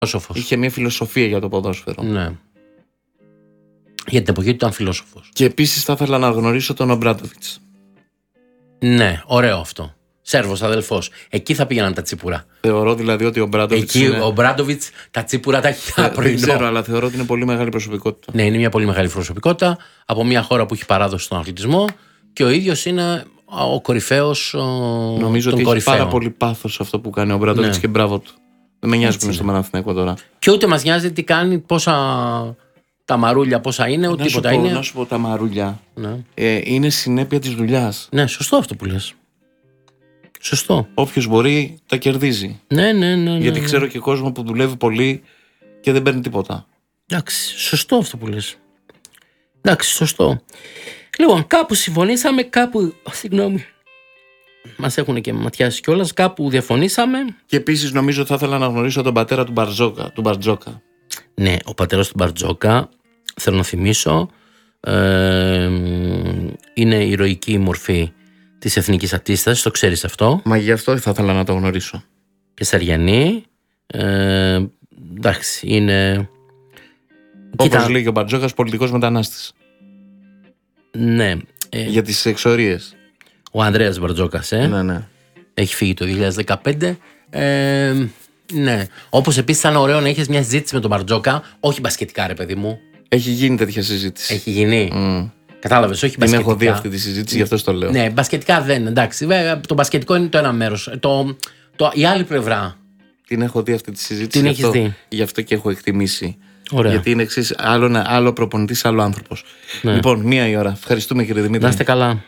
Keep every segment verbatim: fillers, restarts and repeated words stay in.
Φιλόσοφος. Είχε μια φιλοσοφία για το ποδόσφαιρο. Ναι. Για την εποχή του ήταν φιλόσοφος. Και επίσης θα ήθελα να γνωρίσω τον Ομπράντοβιτς. Ναι, ωραίο αυτό. Σέρβος, αδελφός. Εκεί θα πήγαιναν τα τσίπουρα. Θεωρώ δηλαδή ότι ο Ομπράντοβιτς. Εκεί είναι... ο Ομπράντοβιτς τα τσίπουρα τα έχει Δεν πρωινό. ξέρω, αλλά θεωρώ ότι είναι πολύ μεγάλη προσωπικότητα. Ναι, είναι μια πολύ μεγάλη προσωπικότητα από μια χώρα που έχει παράδοση στον αθλητισμό και ο ίδιος είναι ο κορυφαίος. Νομίζω τον ότι κορυφαίο. έχει πάρα πολύ πάθος αυτό που κάνει ο Ομπράντοβιτς, Ναι. και μπράβο του. Δεν με νοιάζει που είναι στο Παναθηναϊκό τώρα. Και ούτε μας νοιάζει τι κάνει, πόσα τα μαρούλια, πόσα είναι, ούτε Να σου, τίποτα πω, είναι. να σου πω, τα μαρούλια Ναι. ε, είναι συνέπεια της δουλειάς. Ναι, σωστό αυτό που λες. Σωστό. Όποιος μπορεί τα κερδίζει. Ναι, ναι, ναι. ναι. Γιατί ξέρω και κόσμο που δουλεύει πολύ και δεν παίρνει τίποτα. Εντάξει, σωστό αυτό που λες. Εντάξει, σωστό. Λοιπόν, κάπου συμφωνήσαμε, κάπου. Συγγνώμη. Μας έχουν και ματιάσει κιόλας, κάπου διαφωνήσαμε. Και επίσης νομίζω θα ήθελα να γνωρίσω τον πατέρα του Μπαρτζόκα. Του Μπαρτζόκα. Ναι, ο πατέρας του Μπαρτζόκα, θέλω να θυμίσω, ε, είναι η ηρωική μορφή της εθνικής αντίστασης, το ξέρεις αυτό. Μα γι' αυτό θα ήθελα να το γνωρίσω. Και Σαριανή, ε, εντάξει, είναι... Όπως Κοίτα, λέει και ο Μπαρτζόκας, πολιτικός μετανάστης. ναι. Ε, Για τις εξορίες. ο Ανδρέας Μπαρτζόκας, ε, Ναι, ναι. έχει φύγει το δύο χιλιάδες δεκαπέντε. Ε, ναι. Όπως επίσης ήταν ωραίο να έχεις μια συζήτηση με τον Μπαρτζόκα, όχι μπασκετικά ρε παιδί μου. Έχει γίνει τέτοια συζήτηση. Έχει γίνει. Mm. Κατάλαβες, όχι Την μπασκετικά. έχω δει αυτή τη συζήτηση, γι' αυτό το λέω. Ναι, μπασκετικά δεν, εντάξει. Βέβαια, το μπασκετικό είναι το ένα μέρος. Το, το, η άλλη πλευρά. Την έχω δει αυτή τη συζήτηση. Την γι' έχεις αυτό, δει. Γι' αυτό και έχω εκτιμήσει. Ωραία. Γιατί είναι εξής, άλλο, άλλο προπονητής, άλλο άνθρωπος. Ναι. Λοιπόν, μία η ώρα. Ευχαριστούμε κύριε Δημήτρη. Να είστε καλά.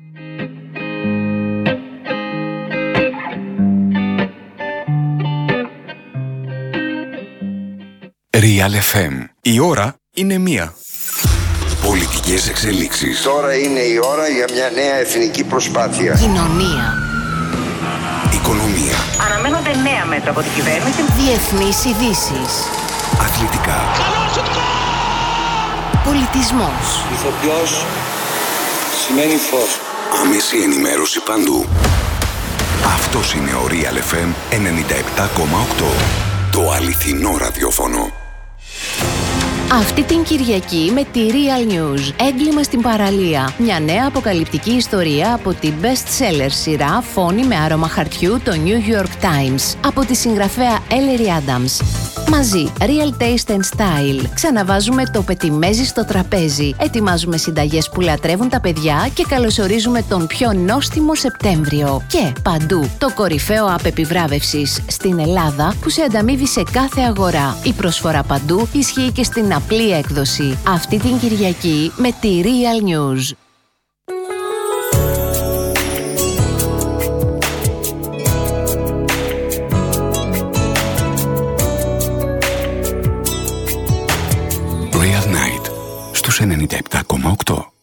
Real εφ εμ. Η ώρα είναι μία. Πολιτικές εξελίξεις. Τώρα είναι η ώρα για μια νέα εθνική προσπάθεια. Κοινωνία. Οικονομία. Αναμένονται νέα μέτρα από την κυβέρνηση. Διεθνείς ειδήσεις. Αθλητικά. Πολιτισμός. Ηθοποιός σημαίνει φως. Άμεση ενημέρωση παντού. Αυτός είναι ο Real εφ εμ ενενήντα επτά κόμμα οκτώ. Το αληθινό ραδιόφωνο. Αυτή την Κυριακή με τη Real News. Έγκλημα στην παραλία. Μια νέα αποκαλυπτική ιστορία από την best-seller σειρά Φόνη με άρωμα χαρτιού, το New York Times. Από τη συγγραφέα Ellery Adams. Μαζί, Real Taste and Style. Ξαναβάζουμε το πετιμέζι στο τραπέζι. Ετοιμάζουμε συνταγές που λατρεύουν τα παιδιά και καλωσορίζουμε τον πιο νόστιμο Σεπτέμβριο. Και παντού, το κορυφαίο app επιβράβευσης στην Ελλάδα που σε ανταμείβει σε κάθε αγορά. Η προσφορά παντού ισχύει και στην απλή έκδοση. Αυτή την Κυριακή με τη Real News. Real Night στους ενενήντα επτά κόμμα οκτώ.